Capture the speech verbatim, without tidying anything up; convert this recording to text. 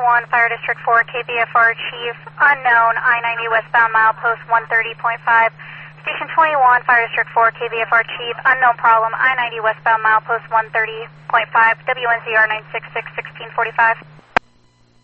twenty-one, Fire District four, K V F R Chief, unknown, I ninety westbound milepost one thirty point five. Station twenty-one, Fire District four, K V F R Chief, unknown problem, I ninety westbound milepost one thirty point five, W N Z R nine six six, sixteen forty-five.